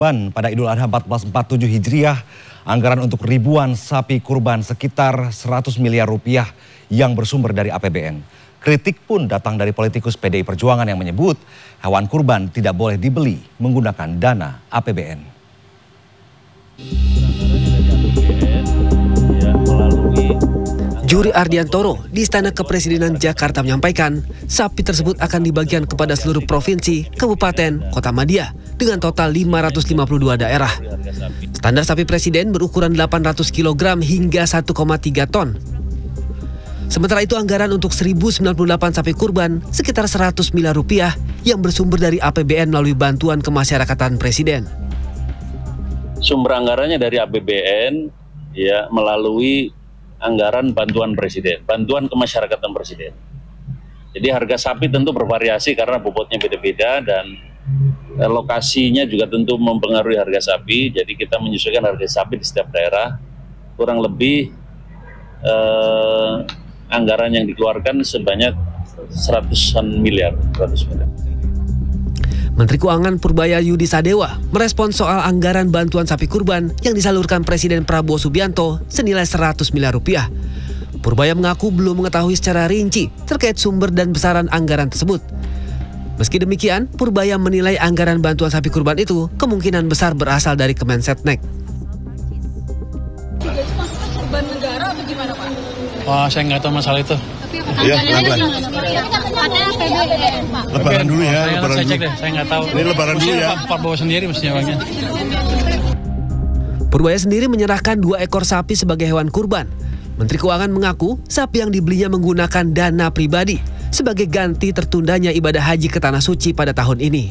Pada Idul Adha 1447 Hijriah, anggaran untuk ribuan sapi kurban sekitar 100 miliar rupiah yang bersumber dari APBN. Kritik pun datang dari politikus PDI Perjuangan yang menyebut hewan kurban tidak boleh dibeli menggunakan dana APBN. Juri Ardiantoro di Istana Kepresidenan Jakarta menyampaikan sapi tersebut akan dibagikan kepada seluruh provinsi, kabupaten, kota madya dengan total 552 daerah. Standar sapi presiden berukuran 800 kg hingga 1,3 ton. Sementara itu anggaran untuk 1098 sapi kurban sekitar 100 miliar rupiah yang bersumber dari APBN melalui bantuan kemasyarakatan presiden. Sumber anggarannya dari APBN ya melalui anggaran bantuan presiden, bantuan kemasyarakatan presiden. Jadi harga sapi tentu bervariasi karena bobotnya beda-beda dan lokasinya juga tentu mempengaruhi harga sapi. Jadi kita menyesuaikan harga sapi di setiap daerah. Kurang lebih anggaran yang dikeluarkan sebanyak 100 miliar. Menteri Keuangan Purbaya Yudi Sadewa merespons soal anggaran bantuan sapi kurban yang disalurkan Presiden Prabowo Subianto senilai 100 miliar rupiah. Purbaya mengaku belum mengetahui secara rinci terkait sumber dan besaran anggaran tersebut. Meski demikian, Purbaya menilai anggaran bantuan sapi kurban itu kemungkinan besar berasal dari Kemensetnek. Kurban negara atau gimana, Pak? Wah, saya nggak tahu masalah itu. Iya, lebaran dulu ya, lebaran saya dulu. cek deh, saya nggak tahu. Ini lebaran dulu ya. Pak Prabowo sendiri mestinya bangnya. Purbaya sendiri menyerahkan 2 ekor sapi sebagai hewan kurban. Menteri Keuangan mengaku sapi yang dibelinya menggunakan dana pribadi sebagai ganti tertundanya ibadah haji ke Tanah Suci pada tahun ini.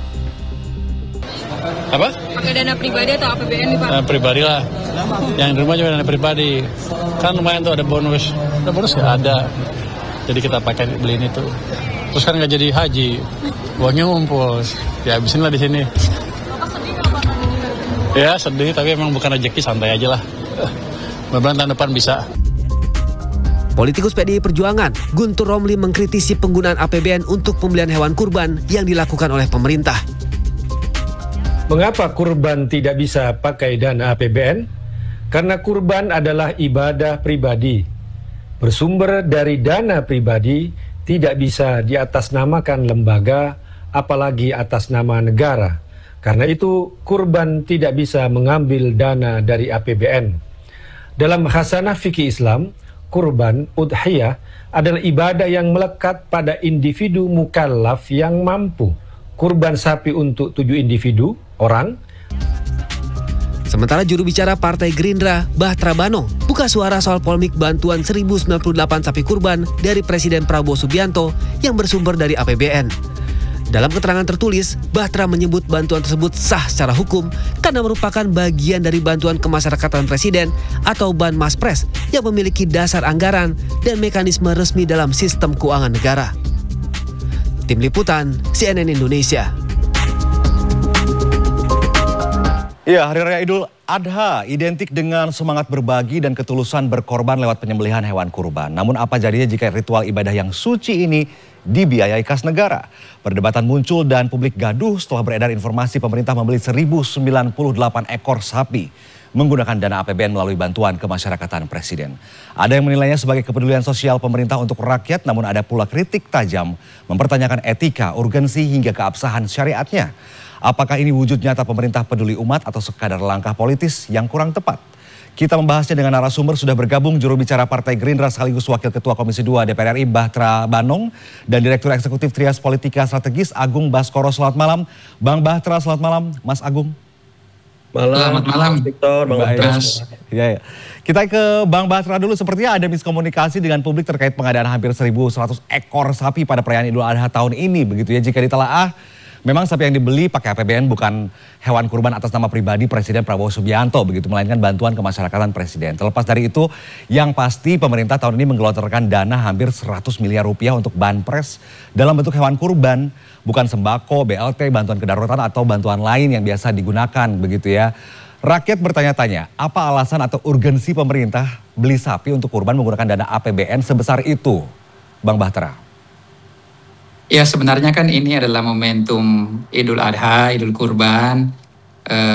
Apa? Pakai dana pribadi atau APBN nih, Pak? Pribadi lah. Yang di rumah juga dana pribadi. Kan lumayan tuh ada bonus. Ada bonus nggak ada. Jadi kita pakai beliin itu. Terus kan nggak jadi haji. Uangnya ngumpul. Ya habisin lah di sini. Bapak sedih nggak, Pak? Ya sedih, tapi emang bukan rezeki, santai aja lah. Mudah-mudahan tahun depan bisa. Politikus PDI Perjuangan, Guntur Romli mengkritisi penggunaan APBN untuk pembelian hewan kurban yang dilakukan oleh pemerintah. Mengapa kurban tidak bisa pakai dana APBN? Karena kurban adalah ibadah pribadi. Bersumber dari dana pribadi, tidak bisa diatasnamakan lembaga, apalagi atas nama negara. Karena itu, kurban tidak bisa mengambil dana dari APBN. Dalam khasanah fikih Islam, kurban, udhiyah, adalah ibadah yang melekat pada individu mukallaf yang mampu. Kurban sapi untuk 7 individu, orang. Sementara juru bicara Partai Gerindra, Bahtra Banong, buka suara soal polemik bantuan 1098 sapi kurban dari Presiden Prabowo Subianto yang bersumber dari APBN. Dalam keterangan tertulis, Bahtra menyebut bantuan tersebut sah secara hukum karena merupakan bagian dari bantuan kemasyarakatan Presiden atau Banmaspres yang memiliki dasar anggaran dan mekanisme resmi dalam sistem keuangan negara. Tim Liputan, CNN Indonesia. Ya, Hari Raya Idul Adha identik dengan semangat berbagi dan ketulusan berkorban lewat penyembelihan hewan kurban. Namun apa jadinya jika ritual ibadah yang suci ini dibiayai kas negara? Perdebatan muncul dan publik gaduh setelah beredar informasi pemerintah membeli 1098 ekor sapi menggunakan dana APBN melalui bantuan kemasyarakatan presiden. Ada yang menilainya sebagai kepedulian sosial pemerintah untuk rakyat, namun ada pula kritik tajam mempertanyakan etika, urgensi hingga keabsahan syariatnya. Apakah ini wujud nyata pemerintah peduli umat atau sekadar langkah politis yang kurang tepat? Kita membahasnya dengan narasumber, sudah bergabung juru bicara Partai Gerindra sekaligus Wakil Ketua Komisi 2 DPR RI Bahtra Banong dan Direktur Eksekutif Trias Politika Strategis Agung Baskoro. Selamat malam Bang Bahtra, selamat malam Mas Agung. Selamat malam Victor, Bang Bahtra. Ya. Kita ke Bang Bahtra dulu, sepertinya ada miskomunikasi dengan publik terkait pengadaan hampir 1.100 ekor sapi pada perayaan Idul Adha tahun ini, begitu ya. Jika ditelaah, memang sapi yang dibeli pakai APBN bukan hewan kurban atas nama pribadi Presiden Prabowo Subianto, begitu, melainkan bantuan kemasyarakatan Presiden. Terlepas dari itu, yang pasti pemerintah tahun ini menggelontorkan dana hampir 100 miliar rupiah untuk banpres dalam bentuk hewan kurban, bukan sembako, BLT, bantuan kedaruratan atau bantuan lain yang biasa digunakan, begitu ya. Rakyat bertanya-tanya, apa alasan atau urgensi pemerintah beli sapi untuk kurban menggunakan dana APBN sebesar itu, Bang Bahtra? Ya sebenarnya kan ini adalah momentum Idul Adha, Idul Kurban.